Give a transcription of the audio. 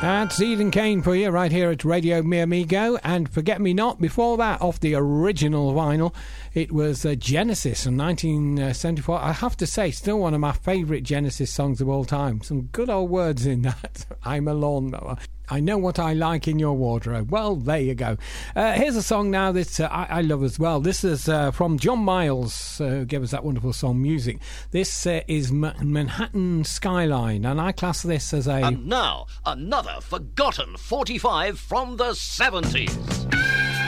That's Eden Kane for you right here at Radio Mi Amigo. And Forget Me Not, before that, off the original vinyl, it was Genesis from 1974. I have to say, still one of my favourite Genesis songs of all time. Some good old words in that. I'm a lawnmower. I know what I like in your wardrobe. Well, there you go. Here's a song now that I love as well. This is from John Miles, who gave us that wonderful song, Music. This is Manhattan Skyline, and I class this as a... And now, another forgotten 45 from the 70s.